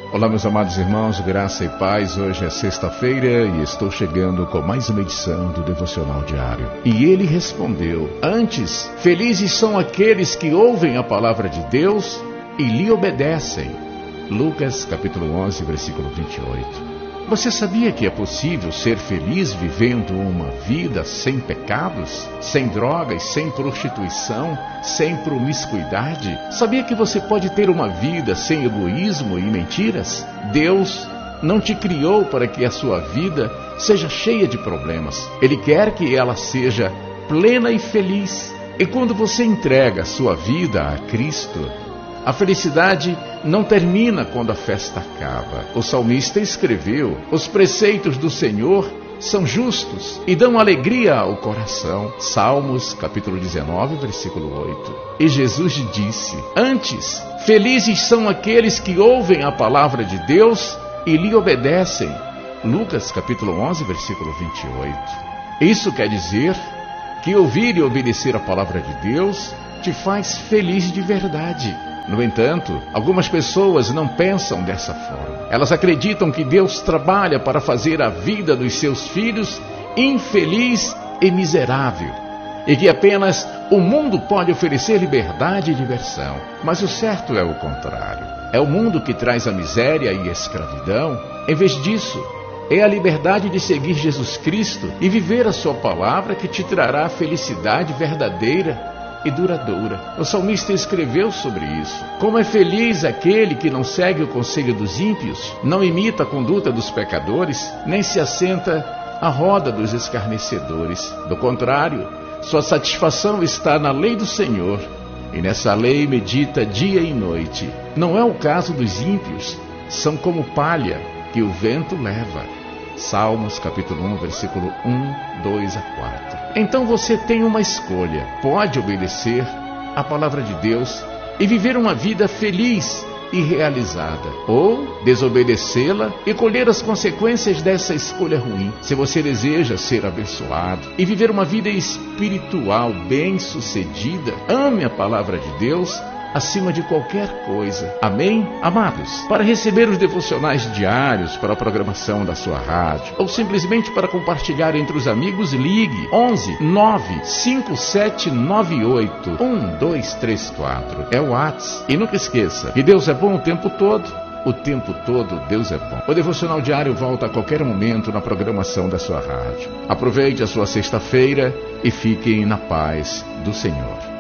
Olá, meus amados irmãos, graça e paz. Hoje é sexta-feira e estou chegando com mais uma edição do Devocional Diário. E ele respondeu: Antes, felizes são aqueles que ouvem a palavra de Deus e lhe obedecem. Lucas, capítulo 11, versículo 28. Você sabia que é possível ser feliz vivendo uma vida sem pecados, sem drogas, sem prostituição, sem promiscuidade? Sabia que você pode ter uma vida sem egoísmo e mentiras? Deus não te criou para que a sua vida seja cheia de problemas. Ele quer que ela seja plena e feliz. E quando você entrega a sua vida a Cristo, a felicidade não termina quando a festa acaba. O salmista escreveu: os preceitos do Senhor são justos e dão alegria ao coração. Salmos, capítulo 19, versículo 8. E Jesus disse: Antes, felizes são aqueles que ouvem a palavra de Deus e lhe obedecem. Lucas, capítulo 11, versículo 28. Isso quer dizer que ouvir e obedecer a palavra de Deus te faz feliz de verdade. No entanto, algumas pessoas não pensam dessa forma. Elas acreditam que Deus trabalha para fazer a vida dos seus filhos infeliz e miserável, e que apenas o mundo pode oferecer liberdade e diversão. Mas o certo é o contrário. É o mundo que traz a miséria e a escravidão. Em vez disso, é a liberdade de seguir Jesus Cristo e viver a sua palavra que te trará a felicidade verdadeira e duradoura. O salmista escreveu sobre isso. Como é feliz aquele que não segue o conselho dos ímpios, não imita a conduta dos pecadores, nem se assenta à roda dos escarnecedores. Do contrário, sua satisfação está na lei do Senhor, e nessa lei medita dia e noite. Não é o caso dos ímpios, são como palha que o vento leva. Salmos, capítulo 1, versículo 1, 2 a 4. Então você tem uma escolha. Pode obedecer a palavra de Deus e viver uma vida feliz e realizada, ou desobedecê-la e colher as consequências dessa escolha ruim. Se você deseja ser abençoado e viver uma vida espiritual bem-sucedida, ame a palavra de Deus acima de qualquer coisa. Amém? Amados, para receber os devocionais diários para a programação da sua rádio, ou simplesmente para compartilhar entre os amigos, ligue 11 95798 1234. É o WhatsApp. E nunca esqueça que Deus é bom o tempo todo. O tempo todo Deus é bom. O devocional diário volta a qualquer momento na programação da sua rádio. Aproveite a sua sexta-feira e fiquem na paz do Senhor.